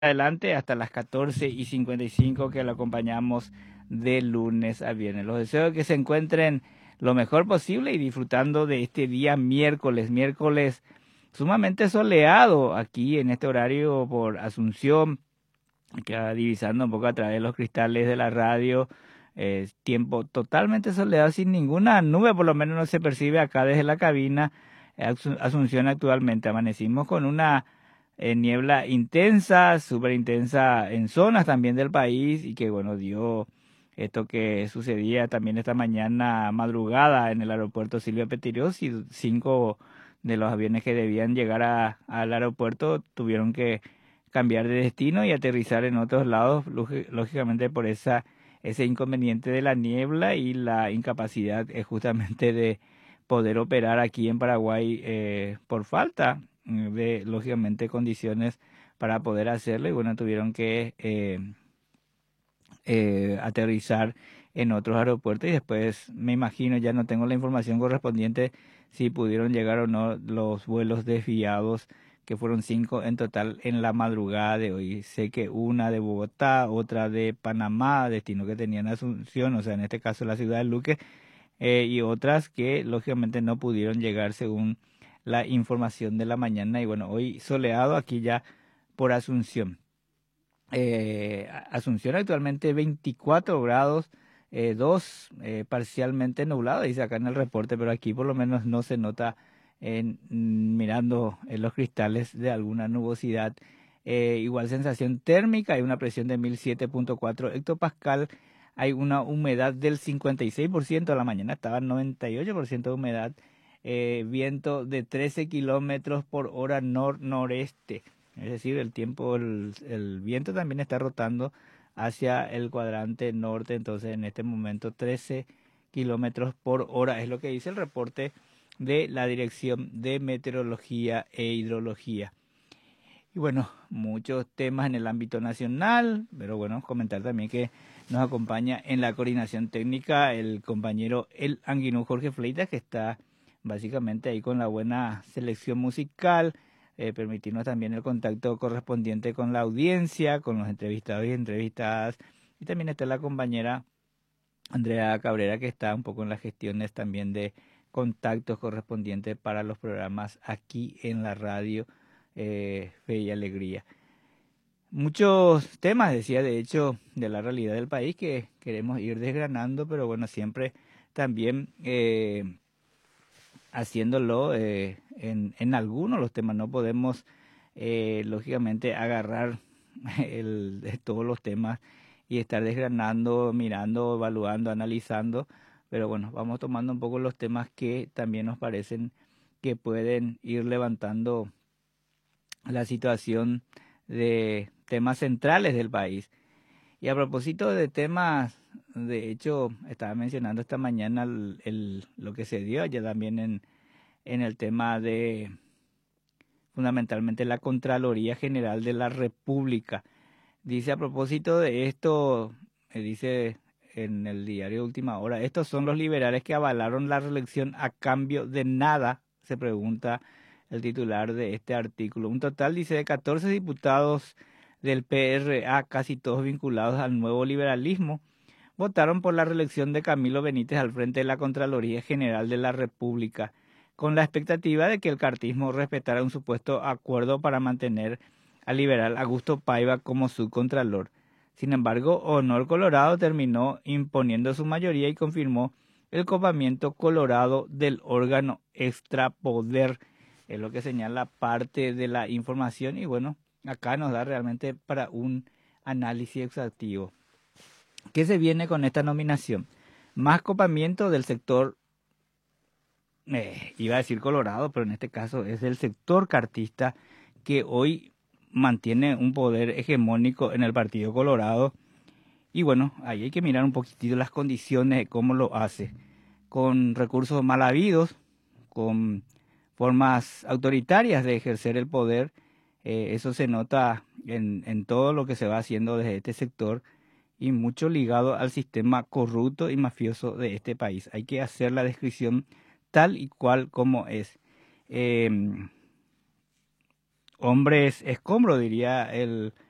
adelante hasta las 14:55 que lo acompañamos de lunes a viernes. Los deseo que se encuentren lo mejor posible y disfrutando de este día miércoles sumamente soleado aquí en este horario por Asunción, que va divisando un poco a través de los cristales de la radio. Tiempo totalmente soleado, sin ninguna nube, por lo menos no se percibe acá desde la cabina. Asunción actualmente amanecimos con una niebla intensa, súper intensa en zonas también del país y que bueno, dio esto que sucedía también esta mañana madrugada en el aeropuerto Silvia Pettirós, y 5 de los aviones que debían llegar al aeropuerto tuvieron que cambiar de destino y aterrizar en otros lados, lógicamente por ese inconveniente de la niebla y la incapacidad justamente de poder operar aquí en Paraguay por falta de, lógicamente, condiciones para poder hacerlo. Y bueno, tuvieron que aterrizar en otros aeropuertos y después me imagino, ya no tengo la información correspondiente, si pudieron llegar o no los vuelos desviados, que fueron 5 en total en la madrugada de hoy. Sé que una de Bogotá, otra de Panamá, destino que tenían Asunción, o sea, en este caso la ciudad de Luque, y otras que lógicamente no pudieron llegar según la información de la mañana. Y bueno, hoy soleado aquí ya por Asunción. Asunción actualmente 24 grados, 2 parcialmente nublado, dice acá en el reporte, pero aquí por lo menos no se nota mirando en los cristales de alguna nubosidad. Igual sensación térmica, hay una presión de 1007.4 hectopascal, hay una humedad del 56%, a la mañana estaba 98% de humedad, viento de 13 kilómetros por hora noreste. Es decir, el viento también está rotando hacia el cuadrante norte, entonces en este momento 13 kilómetros por hora es lo que dice el reporte de la Dirección de Meteorología e Hidrología. Y bueno, muchos temas en el ámbito nacional, pero bueno, comentar también que nos acompaña en la coordinación técnica el compañero El Anguinú Jorge Fleitas, que está básicamente ahí con la buena selección musical, permitirnos también el contacto correspondiente con la audiencia, con los entrevistados y entrevistadas, y también está la compañera Andrea Cabrera, que está un poco en las gestiones también de contactos correspondientes para los programas aquí en la radio Fe y Alegría. Muchos temas, decía, de hecho, de la realidad del país que queremos ir desgranando, pero bueno, siempre también haciéndolo en algunos de los temas. No podemos, lógicamente, agarrar de todos los temas y estar desgranando, mirando, evaluando, analizando, pero bueno, vamos tomando un poco los temas que también nos parecen que pueden ir levantando la situación de temas centrales del país. Y a propósito de temas, de hecho, estaba mencionando esta mañana lo que se dio allá también en el tema de fundamentalmente la Contraloría General de la República. Dice a propósito de esto, dice en el diario Última Hora, estos son los liberales que avalaron la reelección a cambio de nada, se pregunta el titular de este artículo. Un total, dice, de 14 diputados del PRA, casi todos vinculados al nuevo liberalismo, votaron por la reelección de Camilo Benítez al frente de la Contraloría General de la República, con la expectativa de que el cartismo respetara un supuesto acuerdo para mantener al liberal Augusto Paiva como subcontralor. Sin embargo, Honor Colorado terminó imponiendo su mayoría y confirmó el copamiento colorado del órgano extrapoder. Es lo que señala parte de la información y bueno, acá nos da realmente para un análisis exhaustivo. ¿Qué se viene con esta nominación? Más copamiento del sector, iba a decir colorado, pero en este caso es del sector cartista, que hoy mantiene un poder hegemónico en el Partido Colorado. Y bueno, ahí hay que mirar un poquitito las condiciones de cómo lo hace. Con recursos mal habidos, con formas autoritarias de ejercer el poder. Eso se nota en todo lo que se va haciendo desde este sector y mucho ligado al sistema corrupto y mafioso de este país. Hay que hacer la descripción tal y cual como es. Hombres escombro, diría el